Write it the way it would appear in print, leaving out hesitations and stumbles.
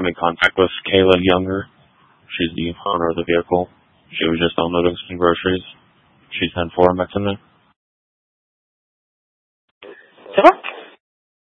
make contact with Kayla Younger. She's the owner of the vehicle. She was just unloading some groceries. She's 10-4, Mexican. C'est bon?